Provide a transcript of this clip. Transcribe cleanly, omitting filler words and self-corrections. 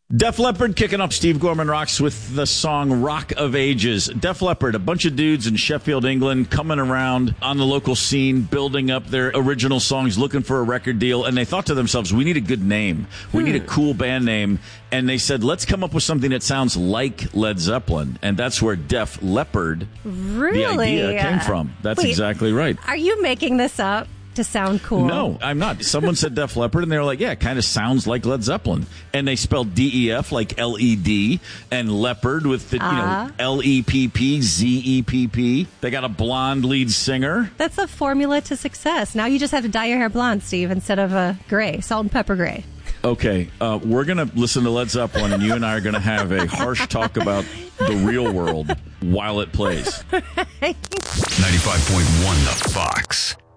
Def Leppard kicking off Steve Gorman Rocks with the song Rock of Ages. Def Leppard, a bunch of dudes in Sheffield, England, coming around on the local scene, building up their original songs, looking for a record deal, and they thought to themselves, we need a good name. We need a cool band name. And they said, let's come up with something that sounds like Led Zeppelin. And that's where Def Leppard, the idea came from. That's exactly right. Are you making this up to sound cool? No, I'm not. Someone said Def Leppard, and they were like, yeah, it kind of sounds like Led Zeppelin. And they spelled D-E-F like L-E-D, and Leopard with the, L-E-P-P, Z-E-P-P. They got a blonde lead singer. That's a formula to success. Now you just have to dye your hair blonde, Steve, instead of gray, salt and pepper gray. Okay, we're going to listen to Led Zeppelin, and you and I are going to have a harsh talk about the real world while it plays. 95.1 The Fox.